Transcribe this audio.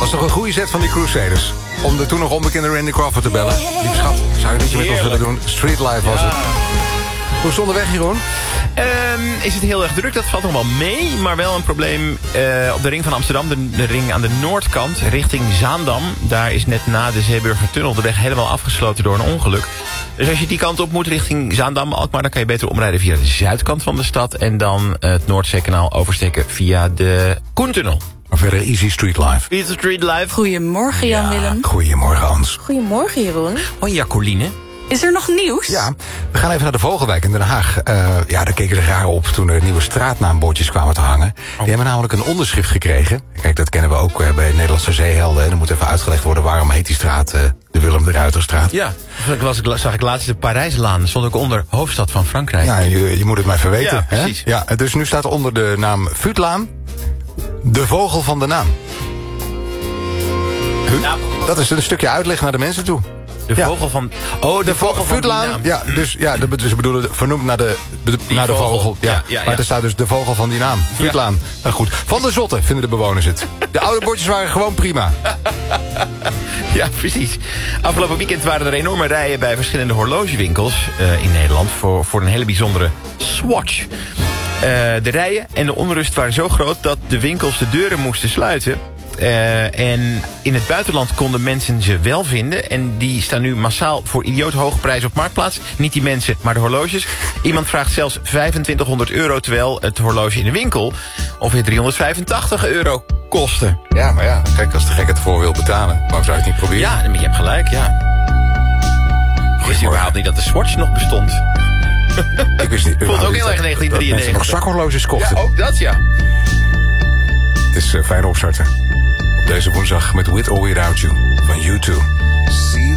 was toch een goede set van die Crusaders. Om de toen nog onbekende Randy Crawford te bellen. Lieve schat, zou je dit met ons willen doen? Street Life was het. Hoe is het onderweg, Jeroen? Is het heel erg druk? Dat valt nog wel mee. Maar wel een probleem op de ring van Amsterdam. De ring aan de noordkant, richting Zaandam. Daar is net na de Zeeburgertunnel de weg helemaal afgesloten door een ongeluk. Dus als je die kant op moet richting Zaandam, Alkmaar, dan kan je beter omrijden via de zuidkant van de stad. En dan het Noordzeekanaal oversteken via de Koentunnel. Maar verder Easy Street Life. Easy Street Life. Goedemorgen, Jan-Willem. Goedemorgen, Hans. Goedemorgen, Jeroen. Hoi, Jacqueline. Is er nog nieuws? Ja, we gaan even naar de Vogelwijk in Den Haag. Daar keken ze raar op toen er nieuwe straatnaambordjes kwamen te hangen. Die hebben namelijk een onderschrift gekregen. Kijk, dat kennen we ook bij Nederlandse zeehelden. Er moet even uitgelegd worden waarom heet die straat de Willem de Ruiterstraat. Ja, zag ik laatst de Parijslaan. Er stond ook onder hoofdstad van Frankrijk. Ja, je moet het maar even weten. Ja, precies. Hè? Ja, dus nu staat onder de naam Vuutlaan de vogel van de naam. Dat is een stukje uitleg naar de mensen toe. De vogel van... Oh, de vogel van die naam. Ja, dus ze bedoelen vernoemd naar de vogel. Ja. Maar er staat dus de vogel van die naam. Vuutlaan. Ja. Nou goed. Van de Zotte vinden de bewoners het. De oude bordjes waren gewoon prima. Ja, precies. Afgelopen weekend waren er enorme rijen bij verschillende horlogewinkels in Nederland voor een hele bijzondere Swatch. De rijen en de onrust waren zo groot dat de winkels de deuren moesten sluiten. En in het buitenland konden mensen ze wel vinden. En die staan nu massaal voor idioot hoge prijzen op Marktplaats. Niet die mensen, maar de horloges. Iemand vraagt zelfs €2500... terwijl het horloge in de winkel ongeveer €385 kostte. Ja, maar ja, kijk, als de gek het ervoor wil betalen, waarom zou je het niet proberen? Ja, je hebt gelijk, ja. Ik wist überhaupt niet dat de Swatch nog bestond. Ik wist niet. Vond ook heel erg 1993. Dat mensen nog zakhorloges kochten. Ja, ook dat, ja. Het is fijn opstarten. Op deze woensdag met With or Without You van U2.